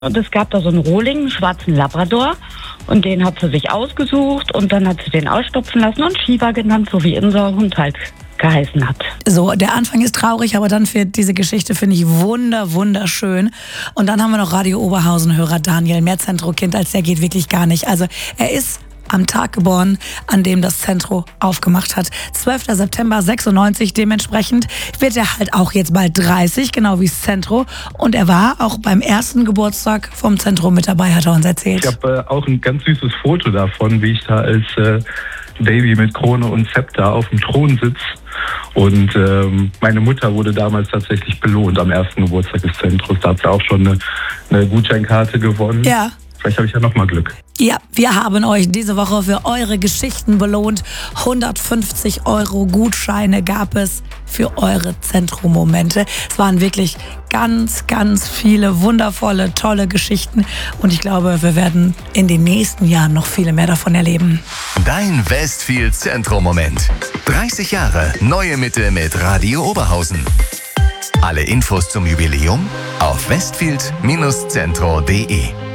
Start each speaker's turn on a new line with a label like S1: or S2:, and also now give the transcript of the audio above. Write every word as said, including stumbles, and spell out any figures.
S1: Und es gab da so einen Rohling, einen schwarzen Labrador. Und den hat sie sich ausgesucht und dann hat sie den ausstopfen lassen und Shiva genannt, so wie unser Hund halt geheißen hat.
S2: So, der Anfang ist traurig, aber dann für diese Geschichte finde ich wunder, wunderschön. Und dann haben wir noch Radio Oberhausen-Hörer Daniel. Mehr Zentro-Kind als der geht wirklich gar nicht. Also er ist am Tag geboren, an dem das Zentro aufgemacht hat. zwölfter September sechsundneunzig, dementsprechend wird er halt auch jetzt bald dreißig, genau wie das Zentro. Und er war auch beim ersten Geburtstag vom Zentro mit dabei, hat er uns erzählt.
S3: Ich habe äh, auch ein ganz süßes Foto davon, wie ich da als äh, Baby mit Krone und Zepter auf dem Thron sitze. Und ähm, meine Mutter wurde damals tatsächlich belohnt am ersten Geburtstag des Zentros. Da hat sie auch schon eine, eine Gutscheinkarte gewonnen.
S2: Ja.
S3: Vielleicht habe ich ja noch mal Glück.
S2: Ja, wir haben euch diese Woche für eure Geschichten belohnt. hundertfünfzig Euro Gutscheine gab es für eure Zentro-Momente. Es waren wirklich ganz, ganz viele wundervolle, tolle Geschichten. Und ich glaube, wir werden in den nächsten Jahren noch viele mehr davon erleben.
S4: Dein Westfield Zentro-Moment. dreißig Jahre Neue Mitte mit Radio Oberhausen. Alle Infos zum Jubiläum auf westfield Bindestrich zentro punkt de.